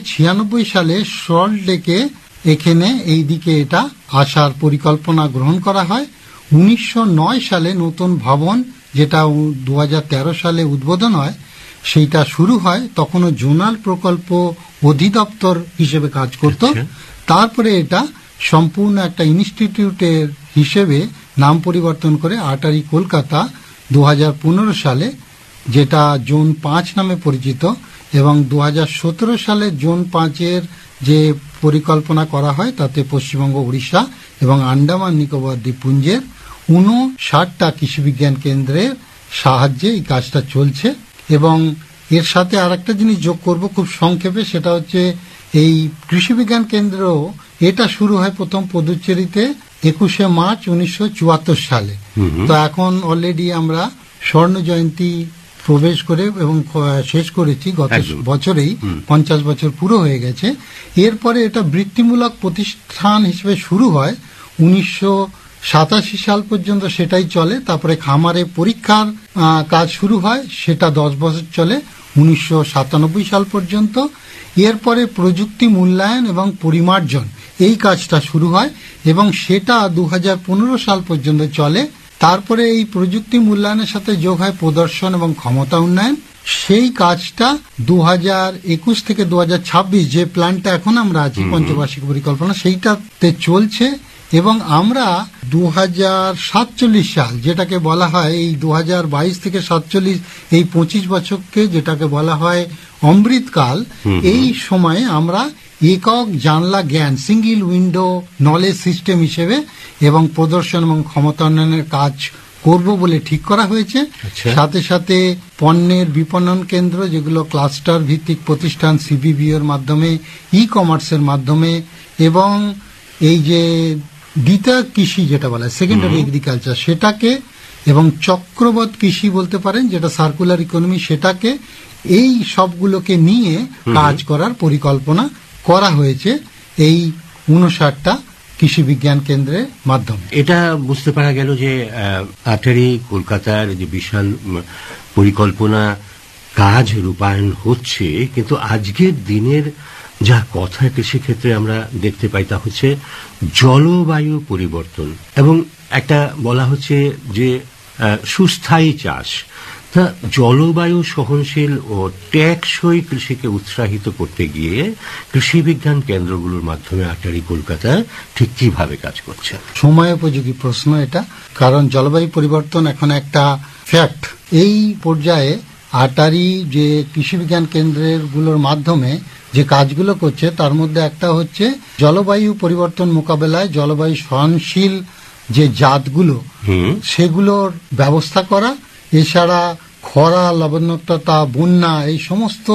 1996 সালে সল্ট লেকে এখানে এই দিকে এটা আসার পরিকল্পনা গ্রহণ করা হয়। 1909 সালে নতুন ভবন, যেটা 2013 সালে উদ্বোধন হয়, সেইটা শুরু হয়। তখনও জোনাল প্রকল্প অধিদপ্তর হিসেবে কাজ করত। তারপরে এটা সম্পূর্ণ একটা ইনস্টিটিউটের হিসেবে নাম পরিবর্তন করে আটারি কলকাতা 2015 সালে, যেটা জোন 5 নামে পরিচিত। এবং 2017 সালে জোন 5-এর যে পরিকল্পনা করা হয় তাতে পশ্চিমবঙ্গ, উড়িষ্যা এবং আন্দামান নিকোবর দ্বীপপুঞ্জের 59টা কৃষি বিজ্ঞান কেন্দ্রের সাহায্যে এই কাজটা চলছে। এবং এর সাথে আরেকটা জিনিস যোগ করব খুব সংক্ষেপে, সেটা হচ্ছে এই কৃষি বিজ্ঞান কেন্দ্র এটা শুরু হয় প্রথম পুদুচেরিতে 21শে মার্চ 1974 সালে। তো এখন অলরেডি আমরা স্বর্ণ জয়ন্তী প্রবেশ করে এবং শেষ করেছি গত বছরেই, 50 বছর পুরো হয়ে গেছে। এরপরে এটা বৃত্তিমূলক প্রতিষ্ঠান হিসেবে শুরু হয় 1987 সাল পর্যন্ত, সেটাই চলে। তারপরে খামারে পরীক্ষার কাজ শুরু হয়, সেটা 10 বছর চলে 1997 সাল পর্যন্ত। এরপরে প্রযুক্তি মূল্যায়ন এবং পরিমার্জন এই কাজটা শুরু হয় এবং সেটা 2015 সাল পর্যন্ত চলে। তারপরে এই প্রযুক্তি মূল্যায়নের সাথে যোগ হয় প্রদর্শন এবং ক্ষমতা উন্নয়ন। সেই কাজটা 2021 থেকে 2026 যে প্ল্যানটা এখন আমরা আছি, পঞ্চবার্ষিক পরিকল্পনা, সেইটাতে চলছে। এবং আমরা 2047 সাল, যেটাকে বলা হয় এই 2022 থেকে 47, এই 25 বছরকে যেটাকে বলা হয় অমৃতকাল, এই সময়ে আমরা একক জানলা জ্ঞান, সিঙ্গেল উইন্ডো নলেজ সিস্টেম হিসেবে এবং প্রদর্শন এবং ক্ষমতা উন্নয়নের কাজ করব বলে ঠিক করা হয়েছে। সাথে সাথে পণ্যের বিপণন কেন্দ্র, যেগুলো ক্লাস্টার ভিত্তিক প্রতিষ্ঠান সিবিবিওর মাধ্যমে, ই কমার্সের মাধ্যমে, এবং এই যে দ্বিতীয় কৃষি যেটা বলা হয় সেকেন্ডারি এগ্রিকালচার, সেটাকে, এবং চক্রবৎ কৃষি বলতে পারেন যেটা সার্কুলার ইকোনমি, সেটাকে, এই সবগুলোকে নিয়ে কাজ করার পরিকল্পনা করা হয়েছে এই 59টা কৃষি বিজ্ঞান কেন্দ্রের মাধ্যমে। এটা বুঝতে পারা গেল যে আটারি কলকাতার যে বিশাল পরিকল্পনা কাজ রূপায়ণ হচ্ছে, কিন্তু আজকের দিনের যা কথা কৃষিক্ষেত্রে আমরা দেখতে পাই তা হচ্ছে জলবায়ু পরিবর্তন, এবং একটা বলা হচ্ছে যে সুস্থায়ী চাষ। তা জলবায়ু সহনশীল ও টেকসই কৃষিকে উৎসাহিত করতে গিয়ে কৃষি বিজ্ঞান কেন্দ্রগুলোর মাধ্যমে আটারি কলকাতা ঠিক কিভাবে কাজ করছে? সময়োপযোগী প্রশ্ন এটা, কারণ জলবায়ু পরিবর্তন এখন একটা ফ্যাক্ট। এই পর্যায়ে আটারি যে কৃষি বিজ্ঞান কেন্দ্রগুলোর মাধ্যমে যে কাজগুলো করছে, তার মধ্যে একটা হচ্ছে জলবায়ু পরিবর্তন মোকাবেলায় জলবায়ু সহনশীল যে জাতগুলো, সেগুলোর ব্যবস্থা করা। এছাড়া খরা, লবণাক্ততা, বন্যা, এই সমস্ত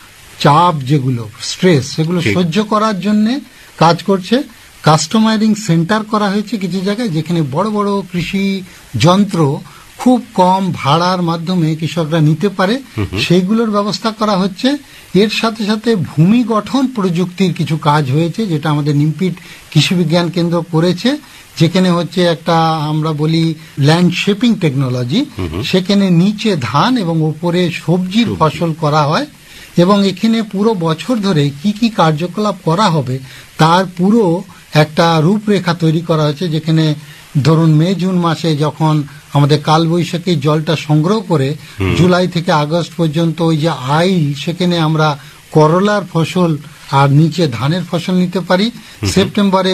চাপ যেগুলো, স্ট্রেস, সেগুলো সহ্য করার জন্য কাজ করছে। কাস্টমাইজিং সেন্টার করা হয়েছে কিছু জায়গায়, যেখানে বড় বড় কৃষি যন্ত্র খুব কম ভাড়ার মাধ্যমে কৃষকরা নিতে পারে, সেইগুলোর ব্যবস্থা করা হচ্ছে। এর সাথে সাথে ভূমি গঠন প্রযুক্তির কিছু কাজ হয়েছে, যেটা আমাদের নিমপিট কৃষি বিজ্ঞান কেন্দ্র করেছে, যেখানে হচ্ছে একটা আমরা বলি ল্যান্ড শেপিং টেকনোলজি। সেখানে নিচে ধান এবং উপরে সবজির ফসল করা হয়, এবং এখানে পুরো বছর ধরে কি কি কার্যকলাপ করা হবে তার পুরো একটা রূপরেখা তৈরি করা হয়েছে। যেখানে ধরুন মে জুন মাসে যখন আমাদের কালবৈশাখী জলটা সংগ্রহ করে জুলাই থেকে আগস্ট পর্যন্ত ওই যে আইল, সেখানে আমরা করলার ফসল আর নিচে ধানের ফসল নিতে পারি। সেপ্টেম্বরে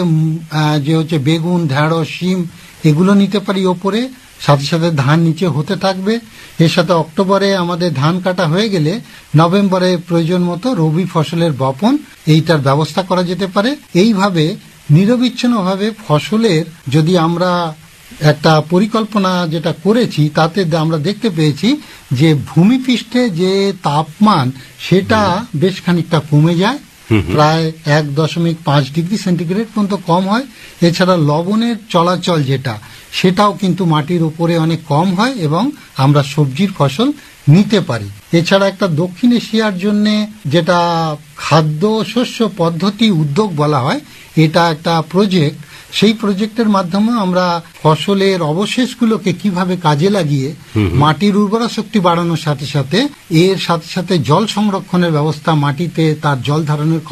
যে হচ্ছে বেগুন, ঢেঁড়স, শিম, এগুলো নিতে পারি ওপরে, সাথে সাথে ধান নিচে হতে থাকবে। এর সাথে অক্টোবরে আমাদের ধান কাটা হয়ে গেলে নভেম্বরে প্রয়োজন মতো রবি ফসলের বপন, এইটার ব্যবস্থা করা যেতে পারে। এইভাবে নিরবিচ্ছিন্নভাবে ফসলের যদি আমরা একটা পরিকল্পনা যেটা করেছি, তাতে আমরা দেখতে পেয়েছি যে ভূমিপৃষ্ঠে যে তাপমান, সেটা বেশ খানিকটা কমে যায়, প্রায় 1.5 ডিগ্রি সেন্টিগ্রেড পর্যন্ত কম হয়। এছাড়া লবণের চলাচল যেটা, সেটাও কিন্তু মাটির উপরে অনেক কম হয় এবং আমরা সবজির ফসল নিতে পারি। এছাড়া একটা দক্ষিণ এশিয়ার জন্য যেটা খাদ্য শস্য পদ্ধতি উদ্যোগ বলা হয়, এটা একটা প্রজেক্ট। সেই প্রজেক্টের মাধ্যমে আমরা ফসলের অবশেষগুলোকে কিভাবে কাজে লাগিয়ে মাটির উর্বরা শক্তি বাড়ানোর সাথে সাথে এর সাথে সাথে জল সংরক্ষণের ব্যবস্থা, মাটিতে তার জল ধারণের